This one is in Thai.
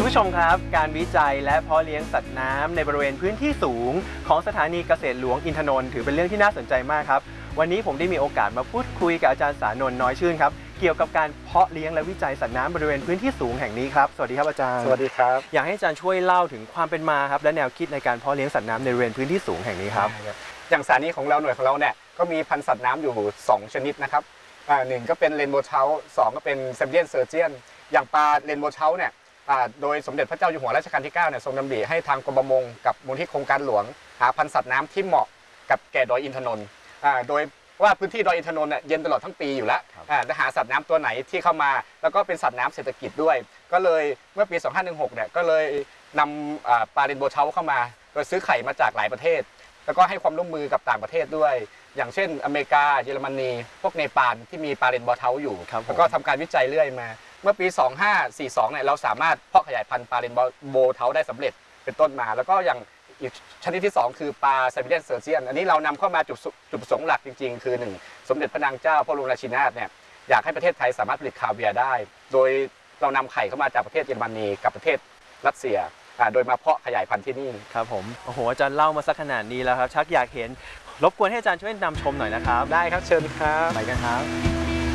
ผู้ชมครับการวิจัยและเพาะเลี้ยงสัตว์น้ำในบริเวณพื้นที่สูงของสถานีเกษตรหลวงอินทนนท์ถือเป็นเรื่องที่น่าสนใจมากครับวันนี้ผมได้มีโอกาสมาพูดคุยกับอาจารย์สานนท์น้อยชื่นครับเกี่ยวกับการเพาะเลี้ยงและวิจัยสัตว์น้ำบริเวณพื้นที่สูงแห่งนี้ครับสวัสดีครับอาจารย์สวัสดีครับอยากให้อาจารย์ช่วยเล่าถึงความเป็นมาครับและแนวคิดในการเพาะเลี้ยงสัตว์น้ำในบริเวณพื้นที่สูงแห่งนี้ครับอย่างสถานีของเราหน่วยของเราเนี่ยก็มีพันธุ์สัตว์น้ำอยู่2ชนิดนะครับหนึ่งก็เป็นเรนโบว์เทาท์2ก็เป็นแซมเบียนเซอร์เจียนอย่างปลาเรนโบว์เทาท์เนี่ยโดยสมเด็จพระเจ้าอยู่หัวรัชกาลที่9เนี่ยทรงดำริให้ทางกรมประมงกับมูลที่โครงการหลวงหาพันธุ์สัตว์น้ำที่เหมาะกับแก่ดอยอินทนนท์โดยว่าพื้นที่ดอยอินทนนท์เนี่ยเย็นตลอดทั้งปีอยู่แล้วจะหาสัตว์น้ำตัวไหนที่เข้ามาแล้วก็เป็นสัตว์น้ำเศรษฐกิจด้วยก็เลยเมื่อปี2516เนี่ยก็เลยนำปลาเรนโบว์เทาท์เข้ามาโดยซื้อไข่มาจากหลายประเทศแล้วก็ให้ความร่วมมือกับต่างประเทศด้วยอย่างเช่นอเมริกาเยอรมนีพวกเนปาลที่มีปลาเรนโบว์เทาท์อยู่แล้วก็ทำการวิจัยเรื่อยมาเมื่อปี2542เนี่ยเราสามารถเพาะขยายพันธุ์ปลาเรนโบว์เทาท์ได้สำเร็จเป็นต้นมาแล้วก็อย่างอีกชนิดที่2คือปลาไซบีเรียนเซอร์เจียนอันนี้เรานำเข้ามาจุดประสงค์หลักจริงๆคือ1สมเด็จพระนางเจ้าพระบรมราชินีนาถเนี่ยอยากให้ประเทศไทยสามารถผลิตคาเวียร์ได้โดยเรานำไข่เข้ามาจากประเทศเยอรมนีกับประเทศรัสเซียโดยมาเพาะขยายพันธุ์ที่นี่ครับผมโอ้โหอาจารย์เล่ามาสักขนาดนี้แล้วครับชักอยากเห็นรบกวนให้อาจารย์ช่วยนำชมหน่อยนะครับได้ครับเชิญครับไปกันครับ